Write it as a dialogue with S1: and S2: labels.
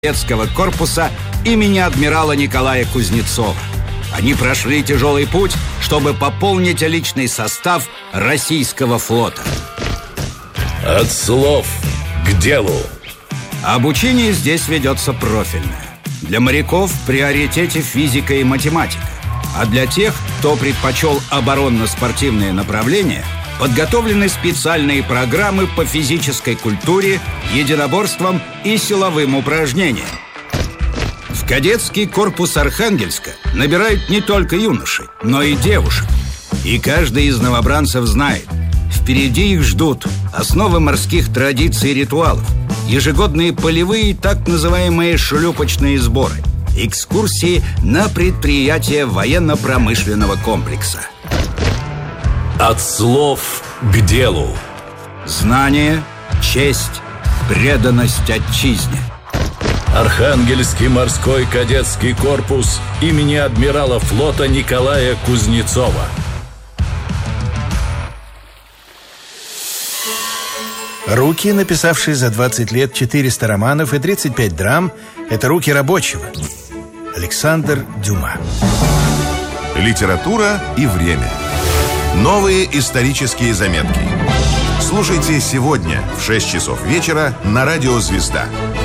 S1: кадетского корпуса имени адмирала Николая Кузнецова. Они прошли тяжелый путь, чтобы пополнить личный состав российского флота.
S2: От слов к делу.
S1: Обучение здесь ведется профильное. Для моряков в приоритете физика и математика. А для тех, кто предпочел оборонно-спортивные направления, подготовлены специальные программы по физической культуре, единоборствам и силовым упражнениям. В кадетский корпус Архангельска набирают не только юношей, но и девушек. И каждый из новобранцев знает, впереди их ждут основы морских традиций и ритуалов, ежегодные полевые так называемые шлюпочные сборы, экскурсии на предприятия военно-промышленного комплекса.
S2: От слов к делу.
S1: Знание, честь, преданность отчизне.
S2: Архангельский морской кадетский корпус имени адмирала флота Николая Кузнецова.
S3: Руки, написавшие за 20 лет 400 романов и 35 драм, это руки рабочего. Александр Дюма.
S4: Литература и время. Новые исторические заметки. Слушайте сегодня в 6 часов вечера на радио «Звезда».